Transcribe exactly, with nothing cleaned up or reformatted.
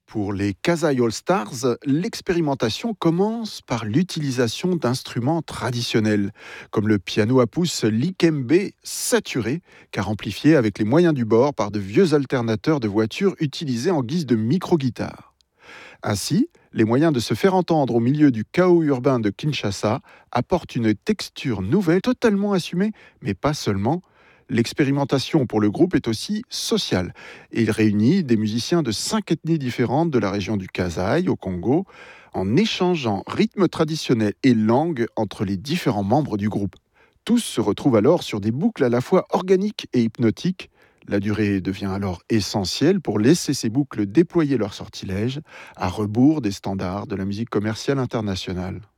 Pour les Kasai All Stars, l'expérimentation commence par l'utilisation d'instruments traditionnels, comme le piano à pouce Likembe saturé, car amplifié avec les moyens du bord par de vieux alternateurs de voitures utilisés en guise de micro-guitare. Ainsi, les moyens de se faire entendre au milieu du chaos urbain de Kinshasa apportent une texture nouvelle totalement assumée, mais pas seulement. L'expérimentation pour le groupe est aussi sociale. Et il réunit des musiciens de cinq ethnies différentes de la région du Kasaï au Congo, en échangeant rythmes traditionnels et langues entre les différents membres du groupe. Tous se retrouvent alors sur des boucles à la fois organiques et hypnotiques. La durée devient alors essentielle pour laisser ces boucles déployer leur sortilège à rebours des standards de la musique commerciale internationale.